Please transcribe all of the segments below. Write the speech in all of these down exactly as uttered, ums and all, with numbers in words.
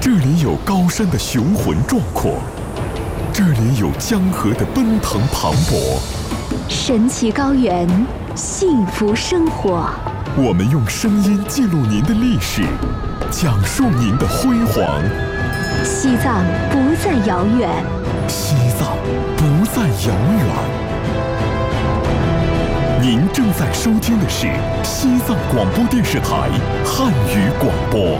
这里有高山的雄浑壮阔，这里有江河的奔腾磅礴。 神奇高原，幸福生活。 我们用声音记录您的历史，讲述您的辉煌。 西藏不再遥远， 西藏不再遥远。您正在收听的是西藏广播电视台汉语广播。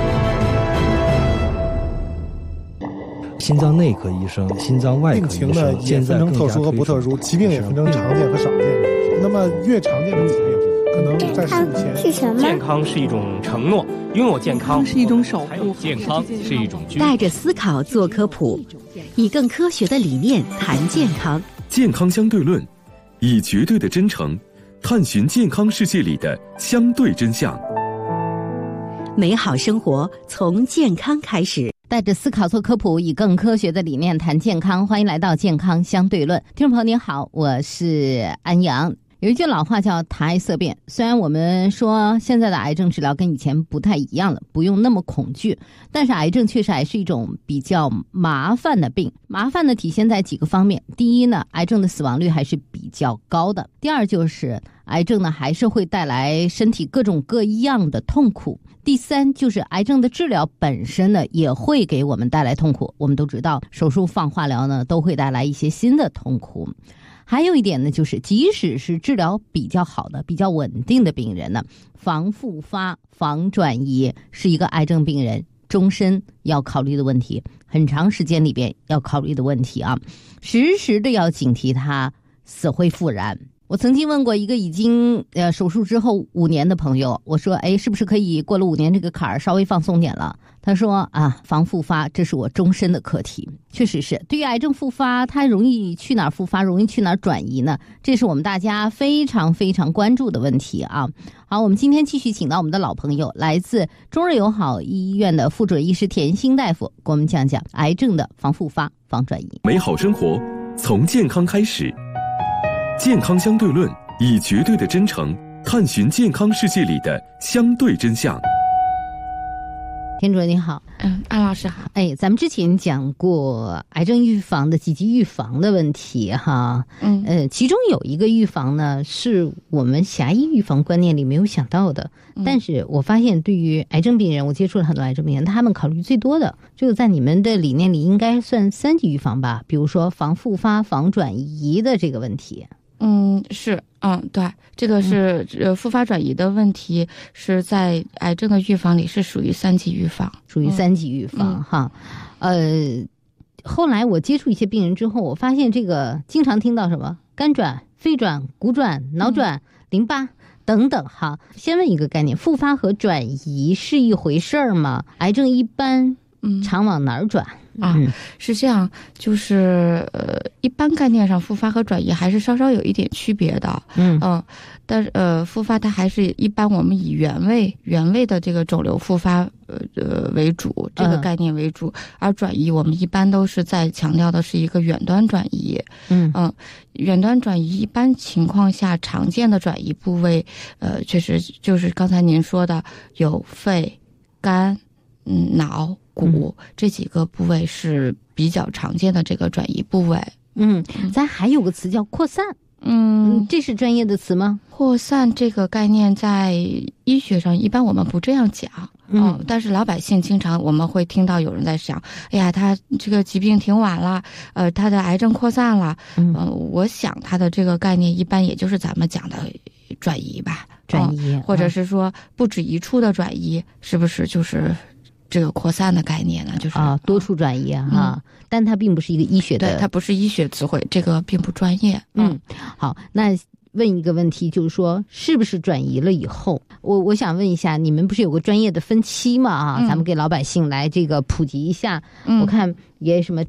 心脏内科医生、心脏外科医生， 病情呢也分成特殊和不特殊，疾病也分成常见和少见。那么越常见的疾病，可能在十五前是什么？ 健康是一种承诺，拥有健康是一种守护， 健康是一种带着思考做科普，以更科学的理念谈健康。 健康相对论，以绝对的真诚探寻健康世界里的相对真相。 美好生活从健康开始。 带着思考做科普，以更科学的理念谈健康。欢迎来到健康相对论。听众朋友您好，我是安阳。有一句老话叫谈癌色变，虽然我们说现在的癌症治疗跟以前不太一样了，不用那么恐惧，但是癌症确实还是一种比较麻烦的病。麻烦的体现在几个方面。第一呢，癌症的死亡率还是比较高的。第二就是癌症呢还是会带来身体各种各样的痛苦。第三就是癌症的治疗本身呢也会给我们带来痛苦。我们都知道手术放化疗呢都会带来一些新的痛苦。还有一点呢，就是即使是治疗比较好的、比较稳定的病人呢，防复发、防转移是一个癌症病人终身要考虑的问题，很长时间里边要考虑的问题啊，时时的要警惕他死灰复燃。我曾经问过一个已经呃手术之后五年的朋友，我说，哎，是不是可以过了五年这个坎儿稍微放松点了？他说啊，防复发这是我终身的课题。确实是，对于癌症复发，它容易去哪儿复发，容易去哪儿转移呢？这是我们大家非常非常关注的问题啊。好，我们今天继续请到我们的老朋友，来自中日友好医院的副主任医师田兴大夫，给我们讲讲癌症的防复发、防转移。 美好生活从健康开始。健康相对论，以绝对的真诚探寻健康世界里的相对真相。 田主任你好。 嗯，安老师好。 哎，咱们之前讲过癌症预防的积极预防的问题哈。嗯，呃，其中有一个预防呢，是我们狭义预防观念里没有想到的。嗯、但是我发现，对于癌症病人，我接触了很多癌症病人，他们考虑最多的，就是在你们的理念里应该算三级预防吧，比如说防复发、防转移的这个问题。 嗯，是，嗯，对，这个是呃复发转移的问题，是在癌症的预防里是属于三级预防， 属于三级预防、嗯、哈。呃，后来我接触一些病人之后，我发现这个经常听到什么肝转、肺转、骨转、脑转、嗯、淋巴等等哈。先问一个概念，复发和转移是一回事儿吗？癌症一般常往哪儿转？ 啊，是这样，就是呃，一般概念上，复发和转移还是稍稍有一点区别的。嗯嗯、呃，但是呃，复发它还是一般我们以原位原位的这个肿瘤复发呃呃为主，这个概念为主，嗯、而转移我们一般都是在强调的是一个远端转移。嗯嗯、呃，远端转移一般情况下常见的转移部位，呃，确实就是刚才您说的有肺、肝、嗯脑。骨这几个部位是比较常见的这个转移部位。 嗯，咱还有个词叫扩散。嗯，这是专业的词吗？ 扩散这个概念在医学上一般我们不这样讲。嗯、呃，但是老百姓经常我们会听到有人在想，哎呀，他这个疾病挺晚了，呃，他的癌症扩散了。嗯、呃，我想他的这个概念一般也就是咱们讲的转移吧， 转移， 呃、或者是说不止一处的转移，是不是就是这个扩散的概念呢？就是啊，多处转移啊，嗯、但它并不是一个医学的， 对，它不是医学词汇，这个并不专业。 嗯，嗯好，那问一个问题，就是说，是不是转移了以后，我我想问一下，你们不是有个专业的分期嘛？啊，嗯、咱们给老百姓来这个普及一下。嗯、我看也什么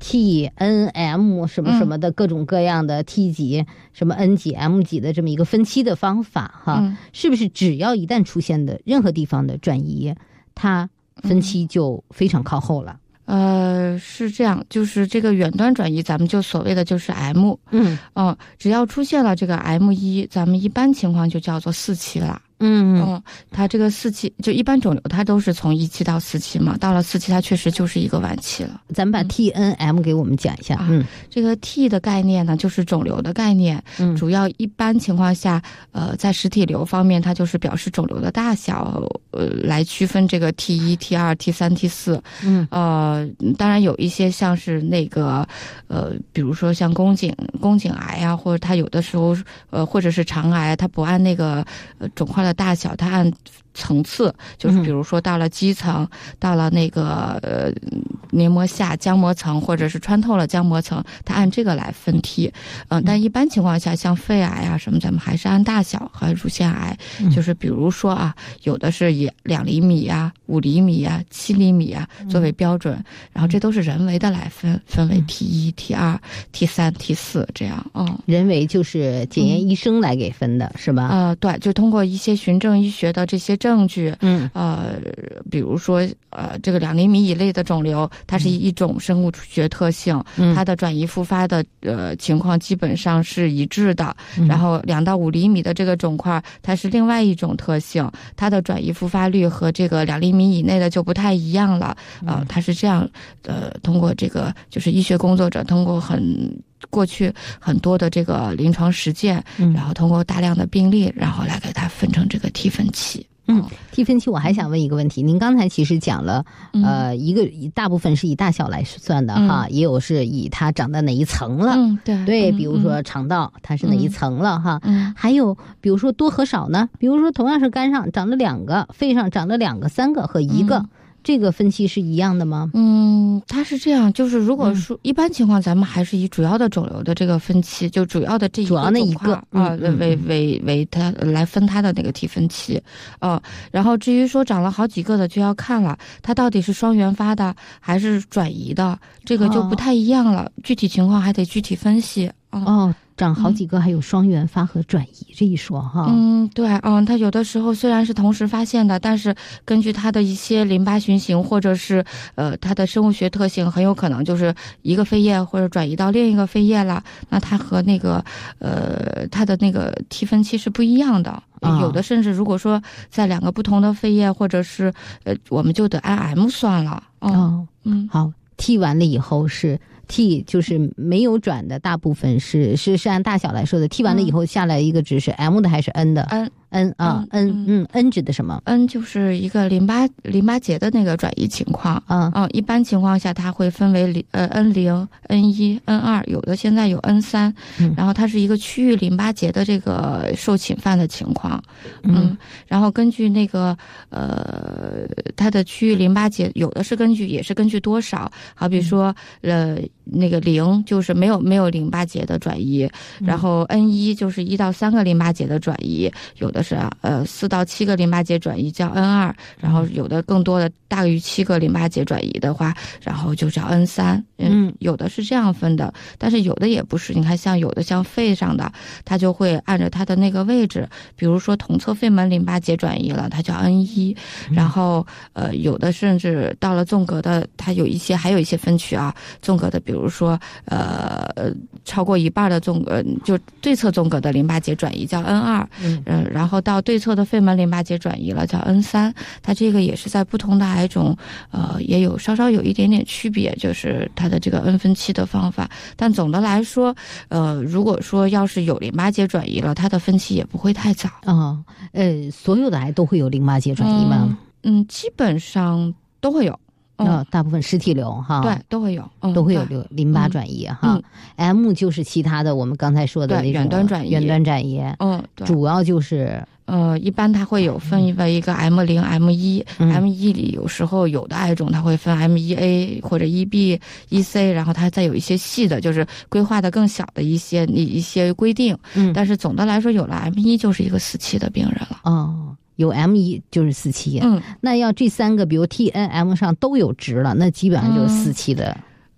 T、N、M 什么什么的各种各样的 T 级、什么 N 级、M 级的这么一个分期的方法哈，嗯、是不是只要一旦出现的任何地方的转移，它分期就非常靠后了？ 呃，是这样，就是这个远端转移，咱们就所谓的就是 M， 嗯，呃，只要出现了这个 M 一，咱们一般情况就叫做四期了。 嗯嗯，它这个四期就一般肿瘤它都是从一期到四期嘛，到了四期它确实就是一个晚期了。 咱们把 T N M 给我们讲一下。 嗯，这个 T 的概念呢，就是肿瘤的概念。嗯，主要一般情况下，呃，在实体瘤方面，它就是表示肿瘤的大小，呃，来区分这个 T 一、T 二、T 三、T 四。嗯，呃，当然有一些像是那个，呃，比如说像宫颈宫颈癌啊，或者它有的时候，呃，或者是肠癌，它不按那个呃肿块的大小，它按层次，就是比如说到了基层，嗯、到了那个呃黏膜下浆膜层，或者是穿透了浆膜层，它按这个来分梯。嗯、呃，但一般情况下，像肺癌啊什么，咱们还是按大小和乳腺癌，嗯、就是比如说啊，有的是以两厘米啊、五厘米啊、七厘米啊作为标准，嗯、然后这都是人为的来分，分为 T 一、T 二、T 三、T 四这样。嗯， 人为就是检验医生来给分的，嗯、是吧？ 呃，对，就通过一些循证医学的这些证据，嗯，呃，比如说，呃，这个两厘米以内的肿瘤，它是一种生物学特性，嗯、它的转移复发的呃情况基本上是一致的。嗯、然后两到五厘米的这个肿块，它是另外一种特性，它的转移复发率和这个两厘米以内的就不太一样了。呃，嗯、它是这样，呃，通过这个就是医学工作者通过很。过去很多的这个临床实践，嗯、然后通过大量的病例，然后来给它分成这个 T 分期。 嗯 ，T 分期我还想问一个问题，您刚才其实讲了，嗯、呃，一个大部分是以大小来算的、嗯、哈，也有是以它长在哪一层了， 嗯，对对， 嗯、 比如说肠道它是哪一层了、嗯、哈， 嗯， 还有比如说多和少呢，比如说同样是肝上长了两个，肺上长了两个、三个和一个。嗯，这个分期是一样的吗？ 嗯，它是这样，就是如果说一般情况，咱们还是以主要的肿瘤的这个分期，就主要的这一个主要那一个啊、呃嗯、为为为它来分它的那个 T 分期，呃，然后至于说长了好几个的，就要看了它到底是双原发的还是转移的，这个就不太一样了，哦、具体情况还得具体分析。 哦。哦，长好几个还有双原发和转移这一说哈。 嗯，对，嗯，它有的时候虽然是同时发现的，但是根据它的一些淋巴循行或者是呃它的生物学特性，很有可能就是一个肺叶或者转移到另一个肺叶了，那它和那个呃它的那个T分期是不一样的。哦、有的甚至如果说在两个不同的肺叶，或者是呃我们就得按 M 算了。哦， 哦嗯，好，T 完了以后是。T 就是没有转的大部分是是是按大小来说的 ，T 完了以后下来一个值是 M 的还是 N 的 ？N N 啊 N 嗯 N 指的什么 ？N 就是一个淋巴淋巴结的那个转移情况啊啊，一般情况下它会分为呃 N 零、N 一、N 二，有的现在有 N 三，嗯、然后它是一个区域淋巴结的这个受侵犯的情况，嗯，嗯然后根据那个呃它的区域淋巴结，有的是根据也是根据多少，好比说呃。那个零就是没有没有淋巴结的转移，然后 N 一就是一到三个淋巴结的转移，有的是呃四到七个淋巴结转移叫 N 二，然后有的更多的大于七个淋巴结转移的话，然后就叫 N 三，嗯，有的是这样分的，但是有的也不是。你看像有的像肺上的，它就会按照它的那个位置，比如说同侧肺门淋巴结转移了，它叫 N 一，然后呃有的甚至到了纵隔的，它有一些还有一些分区啊，纵隔的比如。比如说，呃，超过一半的纵呃，就对侧纵隔的淋巴结转移叫 N 二，嗯、呃，然后到对侧的肺门淋巴结转移了叫 N 三，它这个也是在不同的癌种，呃，也有稍稍有一点点区别，就是它的这个 N 分期的方法。但总的来说，呃，如果说要是有淋巴结转移了，它的分期也不会太早。 哦，呃，所有的癌都会有淋巴结转移吗？ 嗯，嗯基本上都会有。 呃，大部分实体瘤哈， 对，都会有， 嗯、都会有瘤淋巴转移、嗯、哈、嗯。M 就是其他的，我们刚才说的那种远端转移， 远端转移， 嗯，对， 主要就是呃，一般它会有分为一个 M 零、M 一、嗯、M 一里有时候有的癌种它会分 M 一 A 或者 一 B、一 C， 然后它再有一些细的，就是规划的更小的一些一些规定。嗯，但是总的来说，有了 M 一就是一个四期的病人了。 哦。有 M 一就是四期，嗯，那要这三个，比如 T N M 上都有值了，那基本上就是四期的。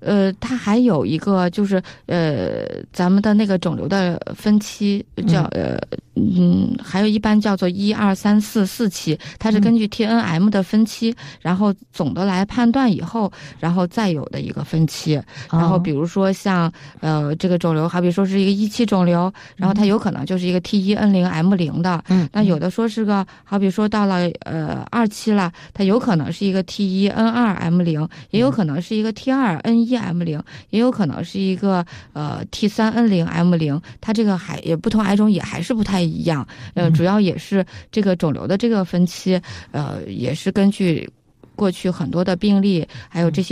呃，它还有一个就是呃，咱们的那个肿瘤的分期叫呃嗯，还有一般叫做一二三四四期，它是根据 T N M 的分期，然后总的来判断以后，然后再有的一个分期。然后比如说像呃这个肿瘤，好比说是一个一期肿瘤，然后它有可能就是一个 T 一 N 零 M 零的，嗯，那有的说是个好比说到了呃二期了，它有可能是一个 T 一 N 二 M 零，也有可能是一个 T 二 N 一 M 零，也有可能是一个呃 T 三 N 零 M 零，它这个还也不同癌种也还是不太一样，呃，主要也是这个肿瘤的这个分期，呃，也是根据过去很多的病例，还有这些